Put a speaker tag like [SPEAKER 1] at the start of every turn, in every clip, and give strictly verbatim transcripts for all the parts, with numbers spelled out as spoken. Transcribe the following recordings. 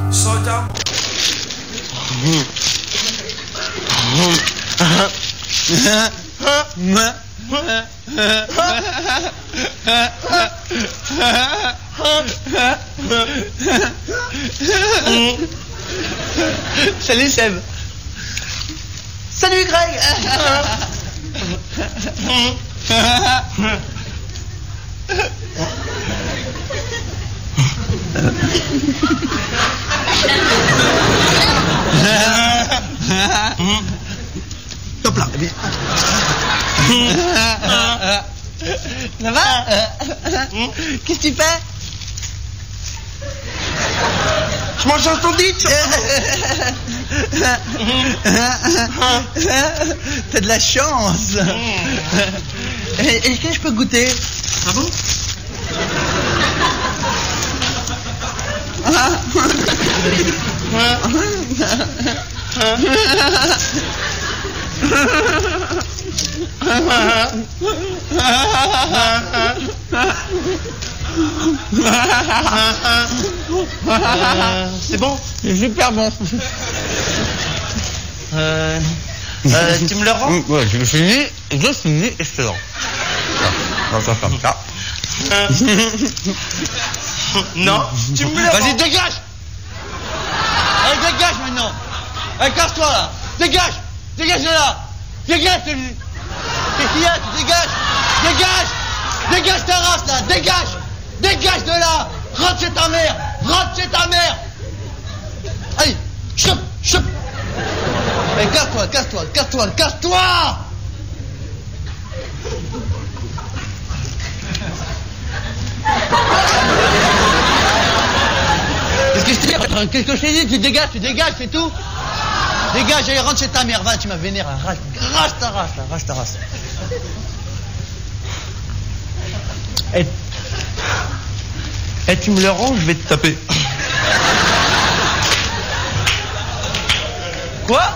[SPEAKER 1] Soda.
[SPEAKER 2] Salut Seb. Salut Greg.
[SPEAKER 3] Top là.
[SPEAKER 2] Ça va? Qu'est-ce que tu fais?
[SPEAKER 3] Je mange un sandwich.
[SPEAKER 2] T'as de la chance. Est-ce que je peux goûter?
[SPEAKER 3] Ah bon?
[SPEAKER 2] C'est bon? C'est super bon. Euh, euh, tu me le rends?
[SPEAKER 3] Ouais, je finis, je finis et je te le rends. On va faire comme ça.
[SPEAKER 2] Non, tu me le rends.
[SPEAKER 3] Vas-y, dégage!
[SPEAKER 2] Allez, dégage maintenant. Allez, casse-toi là. Dégage. Dégage de là. Dégage, je te dis. Qu'est-ce qu'il y a? Tu dégages. Dégage. Dégage ta race là. Dégage. Dégage de là. Rentre chez ta mère. Rentre chez ta mère. Allez, chope, chope. Allez, casse-toi, casse-toi, casse-toi, casse-toi. Qu'est-ce que je t'ai dit? Qu'est-ce que je t'ai dit? Tu dégages, tu dégages, c'est tout. Dégage, allez, rentre chez ta mère, va, tu m'as vénère, arrache, arrache ta race, là, arrache ta race. Et... Et tu me le rends, je vais te taper. Quoi?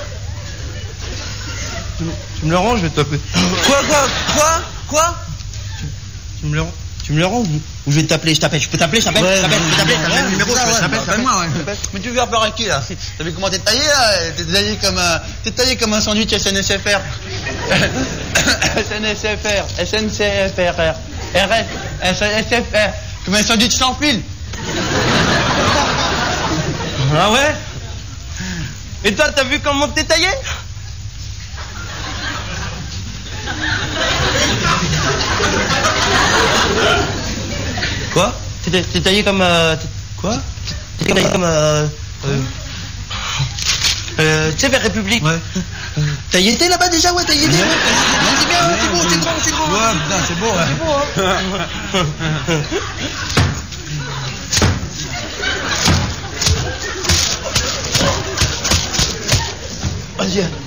[SPEAKER 2] tu, tu me le rends, je vais te taper. Quoi, quoi, quoi, quoi? tu, tu me le rends? Tu me le rends ou je vais t'appeler? Je t'appelle, je peux t'appeler, je t'appelle, je t'appelle, je peux t'appeler, je t'appelle le numéro, je t'appelle, appelle-moi, ouais. Mais tu veux faire peur à qui là? T'as vu comment t'es taillé là? T'es taillé comme un, t'es taillé comme un sandwich S N C F R. S N C F R, S N C F R, R S, S N C F R, comme un sandwich sans fil. Ah ouais? Et toi, t'as vu comment t'es taillé? Quoi? T'es, t'es taillé comme... Euh, t'es, quoi? T'es taillé comme... Euh, euh, euh, tu sais, vers République. Ouais. T'as y été là-bas déjà? Ouais, t'as y été. Ouais. Non, c'est bien, ouais, c'est beau, c'est grand, c'est grand. Ouais, putain, c'est beau, ouais. C'est beau, hein. Vas-y.